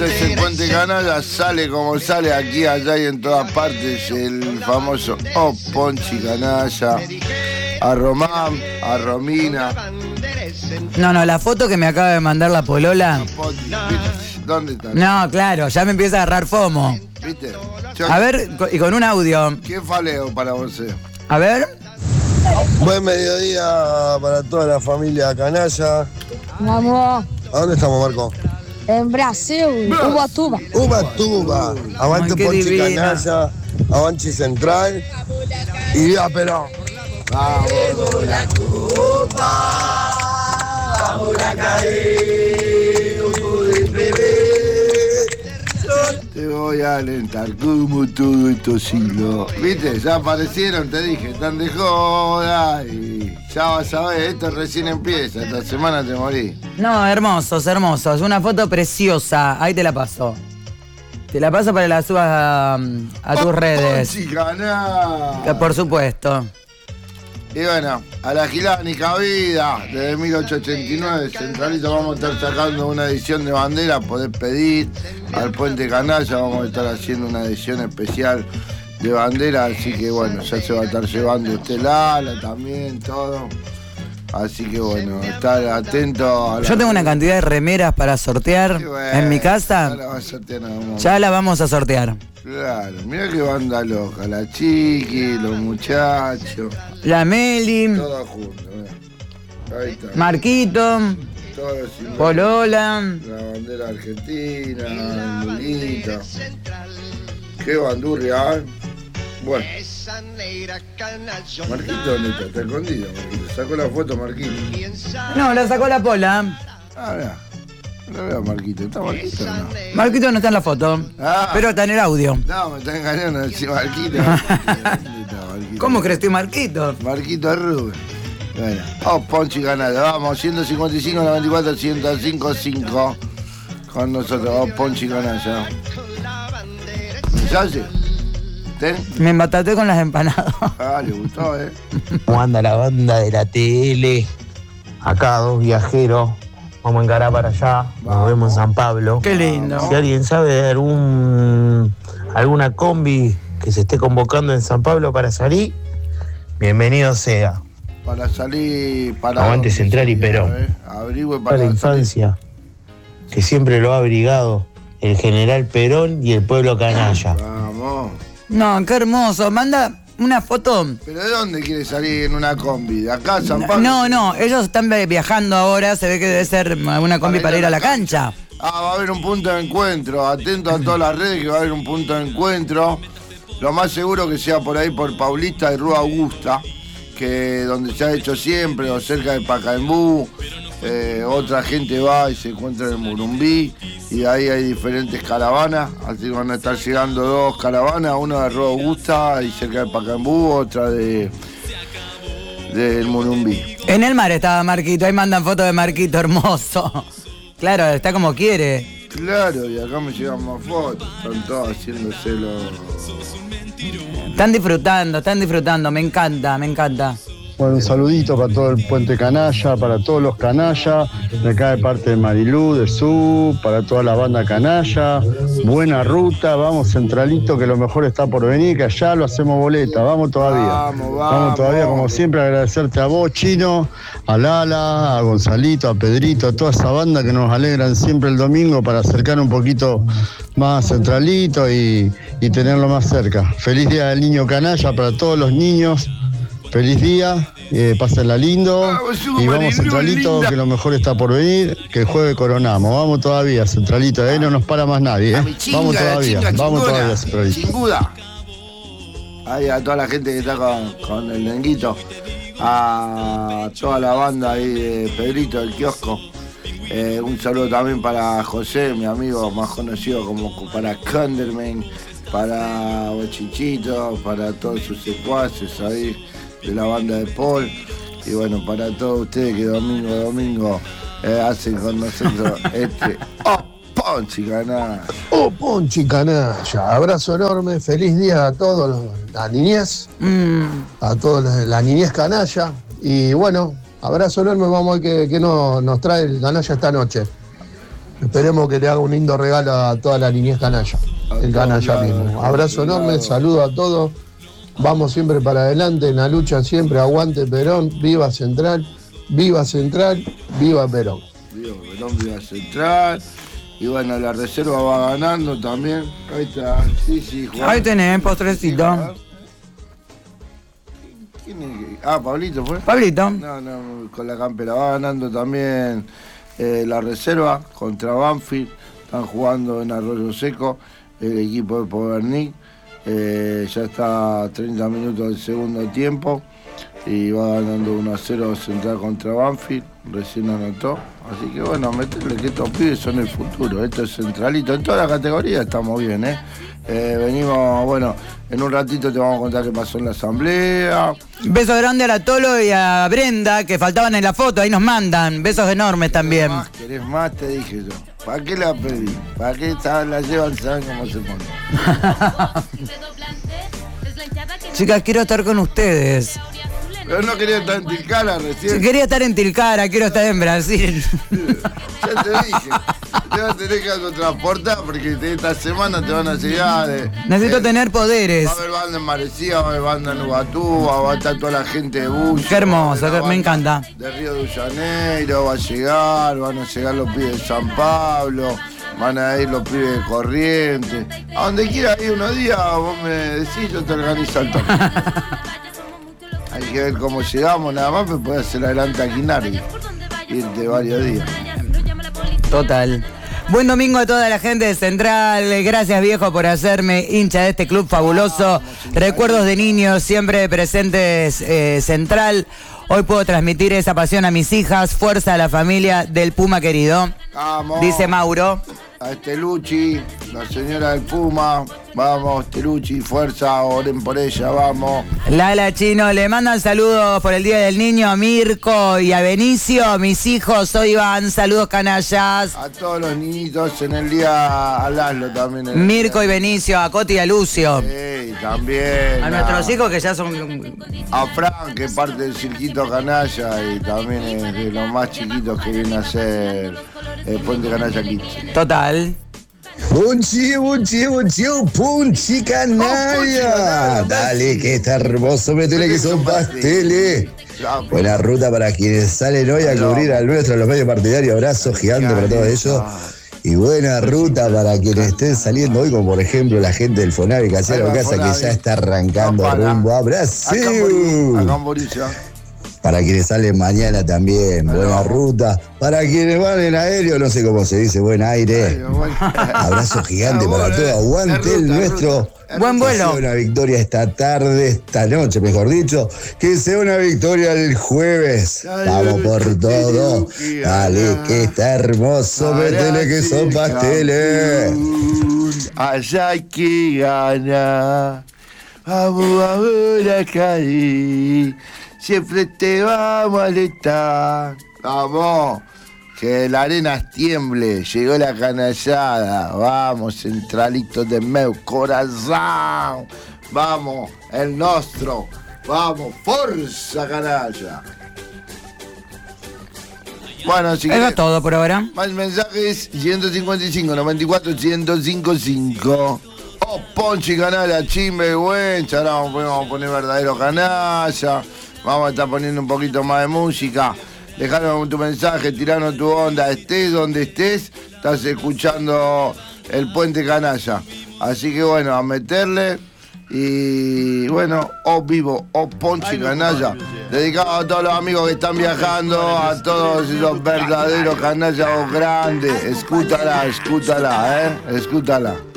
Esto es el Puente Canalla, sale como sale aquí, allá y en todas partes. El famoso Ponchi Canalla. A Román, a Romina. No, la foto que me acaba de mandar la polola. ¿Dónde está? No, claro, ya me empieza a agarrar FOMO. ¿Viste? A ver, y con un audio. ¿Qué faleo para vos? A ver. Buen mediodía para toda la familia Canalla. Vamos. ¿A dónde estamos, Marco? En Brasil, Ubatuba. Ubatuba. Avante Ay, Ponchi divina. Canalla, Avanchi Central y viva Perón. Vamos la copa, vamos la caer, te voy a alentar como todo estos siglos. ¿Viste? Ya aparecieron, te dije, están de joda y ya vas a ver, esto recién empieza, esta semana te morí. No, hermosos. Una foto preciosa. Ahí te la paso. Te la paso para que la subas a tus redes. Chicaná. Por supuesto. Y bueno, a la gilada ni cabida, desde 1889, Centralito vamos a estar sacando una edición de bandera, podés pedir al Puente Canalla, vamos a estar haciendo una edición especial de bandera, así que bueno, ya se va a estar llevando usted la ala también, todo. Así que bueno, estar atento a la... Yo tengo una cantidad de remeras para sortear en mi casa. Ya la vas a sortear en algún momento. Ya la vamos a sortear. Claro, mira qué banda loca, la chiqui, los muchachos. La Meli, Todos juntos, ahí está. Marquito, Todos sin- Polola. La bandera argentina, el mulito. Qué bandurria, ¿eh? Bueno. Marquito, ¿dónde está? Está escondido, Marquito. Sacó la foto, Marquito. No, la sacó la Pola. Ah, mirá. No veo a Marquito. ¿Está Marquito o no? Marquito no está en la foto, pero está en el audio. No, me está engañando decir Marquito. ¿Dónde está Marquito? ¿Cómo crees que Marquito? Marquito Rubén. Bueno, Ponchi Canalla, vamos, 155, 94, 105, 5. Con nosotros, Ponchi Canalla. ¿Mensaje? ¿Ten? Me embataté con las empanadas. Ah, le gustó, ¿Cómo anda la banda de la TL? Acá dos viajeros. Vamos a encarar para allá. Nos vemos en San Pablo. Qué lindo. Si alguien sabe de alguna combi que se esté convocando en San Pablo para salir, bienvenido sea. Para salir para... Aguante Central y Perón. Averigüe Para para la infancia, que siempre lo ha abrigado el general Perón y el pueblo canalla. Vamos. No, qué hermoso. Manda una foto. ¿Pero de dónde quiere salir en una combi? ¿De acá a San Pablo? No, ellos están viajando ahora. Se ve que debe ser una combi para ir a la cancha. Ah, va a haber un punto de encuentro. Atento a todas las redes que va a haber un punto de encuentro. Lo más seguro que sea por ahí, por Paulista y Rua Augusta, que donde se ha hecho siempre, o cerca de Pacaembú. Otra gente va y se encuentra en el Murumbí, y ahí hay diferentes caravanas, así van a estar llegando dos caravanas, una de Rua Augusta y cerca de Pacaembú, otra del Murumbí. En el mar estaba Marquito. Ahí mandan fotos de Marquito, hermoso. Claro, está como quiere. Claro, y acá me llegan más fotos, están todos haciéndose los... Están disfrutando. Me encanta. Bueno, un saludito para todo el Puente Canalla, para todos los canallas, de acá de parte de Marilú, de Su, para toda la banda canalla. Buena ruta, vamos Centralito, que lo mejor está por venir, que allá lo hacemos boleta, vamos todavía. Vamos todavía, como siempre, agradecerte a vos, Chino, a Lala, a Gonzalito, a Pedrito, a toda esa banda que nos alegran siempre el domingo para acercar un poquito más Centralito y tenerlo más cerca. Feliz Día del Niño Canalla para todos los niños. Feliz día, pásenla lindo y vamos Centralito, que lo mejor está por venir, que el jueves coronamos. Vamos todavía, Centralito, no nos para más nadie. Vamos todavía, Centralito. Chinguda. Ahí a toda la gente que está con el Lenguito, a toda la banda ahí de Pedrito del kiosco. Un saludo también para José, mi amigo más conocido como para Canderman, para Bochichito, para todos sus secuaces ahí de la banda de Paul, y bueno, para todos ustedes que domingo a domingo hacen con nosotros Ponchi Canalla. Ponchi Canalla, abrazo enorme, feliz día a todos, la niñez, a todos la niñez canalla, y bueno, abrazo enorme, vamos a ver qué nos trae el canalla esta noche. Esperemos que le haga un lindo regalo a toda la niñez canalla, el canalla mismo. Abrazo enorme, saludo a todos. Vamos siempre para adelante, en la lucha siempre, aguante Perón, viva Central, viva Central, viva Perón. Viva Perón, viva Central. Y bueno, la reserva va ganando también. Ahí está, sí, Juan. Ahí tenés, postrecito. ¿Quién es? Ah, Pablito fue. Pablito. No, con la campera. Va ganando también la reserva contra Banfield. Están jugando en Arroyo Seco, el equipo de Povernic. Ya está a 30 minutos del segundo tiempo. Y va ganando 1-0 Central contra Banfield. Recién anotó. Así que bueno, meterle que estos pibes son el futuro. Esto es Centralito. En toda la categoría estamos bien, venimos, bueno, en un ratito te vamos a contar qué pasó en la asamblea. Beso grande a la Tolo y a Brenda, que faltaban en la foto, ahí nos mandan. Besos enormes también. ¿Querés más? Te dije yo. ¿Para qué la pedí? ¿Para qué la llevan? ¿Saben cómo se pone? Chicas, quiero estar con ustedes. Pero no quería estar en Tilcara recién. Quería estar en Tilcara, quiero estar en Brasil. Ya te dije. Te vas a tener que transportar porque esta semana te van a llegar. Necesito tener poderes. Va a haber banda en Marecía, va a haber banda en Ubatuba, va a estar toda la gente de Bush. Qué hermoso, me encanta. De Río de Janeiro va a llegar, van a llegar los pibes de San Pablo, van a ir los pibes de Corrientes. A donde quiera ir unos días, vos me decís, yo te organizo el toque. Hay que ver cómo llegamos, nada más, pero puede hacer adelante a Quinari. Irte varios días. Total. Buen domingo a toda la gente de Central. Gracias, viejo, por hacerme hincha de este club fabuloso. Recuerdos de niños siempre presentes, Central. Hoy puedo transmitir esa pasión a mis hijas. Fuerza a la familia del Puma querido. Vamos. Dice Mauro. A Esteluchi, la señora del Puma. Vamos, Esteluchi, fuerza, oren por ella, vamos. Lala Chino, le mandan saludos por el Día del Niño a Mirko y a Benicio, mis hijos. Soy Iván, saludos canallas. A todos los niñitos en el día, a Laszlo también. Mirko y Benicio, a Coti y a Lucio. Sí, también. A nuestros hijos que ya son... A Fran, que es parte del circuito canalla y también es de los más chiquitos que viene a ser Puente Canalla Kids. Total. Punchi canalla. Dale, que está hermoso, metele que son pasteles. Buena ruta para quienes salen hoy a cubrir al nuestro, los medios partidarios. Abrazo gigante para todos ellos. Y buena ruta para quienes estén saliendo hoy, como por ejemplo la gente del Fonavi Casero Casa, que ya está arrancando rumbo a Brasil. Acá en Borilla. Para quienes salen mañana también, buena ruta. Para quienes van en aéreo, no sé cómo se dice, buen aire. Abrazo gigante para todos. Aguante el nuestro. Buen vuelo. Que sea una victoria esta tarde, esta noche, mejor dicho. Que sea una victoria el jueves. Vamos por todo. Dale, que está hermoso. Métele que son pasteles. Allá hay que ganar. Vamos a ver acá. Siempre te vamos a alentar. Vamos, que la arena tiemble. Llegó la canallada. Vamos, Centralito de meu corazón. Vamos, el nuestro. Vamos, fuerza canalla. Bueno, si Eso es todo por ahora. Más mensajes, 155 94 1055. Oh, Ponchi Canalla, chimbe, buen. Ahora vamos a poner verdadero canalla. Vamos a estar poniendo un poquito más de música. Dejanos tu mensaje, tiranos tu onda. Estés donde estés, estás escuchando el Puente Canalla. Así que bueno, a meterle. Y bueno, vivo, Ponchi Canalla. Dedicado a todos los amigos que están viajando, a todos esos verdaderos canallas grandes. Escútala, escútala.